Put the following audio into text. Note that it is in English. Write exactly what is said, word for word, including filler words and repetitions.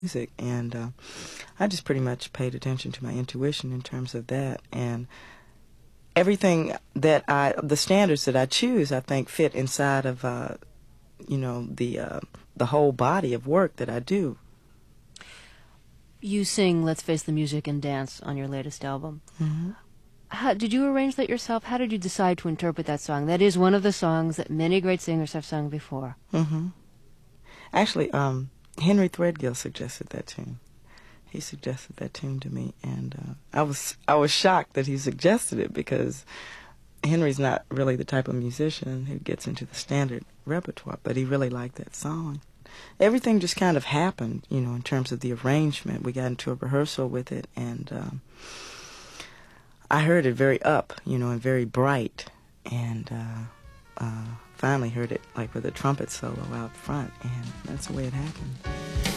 music, and uh, I just pretty much paid attention to my intuition in terms of that, and everything that I, the standards that I choose, I think fit inside of, uh, you know, the uh, the whole body of work that I do. You sing Let's Face the Music and Dance on your latest album. Mm-hmm. How, did you arrange that yourself? How did you decide to interpret that song? That is one of the songs that many great singers have sung before. Mm-hmm. Actually, um, Henry Threadgill suggested that tune. He suggested that tune to me, and uh, I was I was shocked that he suggested it, because Henry's not really the type of musician who gets into the standard repertoire, but he really liked that song. Everything just kind of happened, you know, in terms of the arrangement. We got into a rehearsal with it, and um, I heard it very up, you know, and very bright, and uh, uh, finally heard it like with a trumpet solo out front, and that's the way it happened.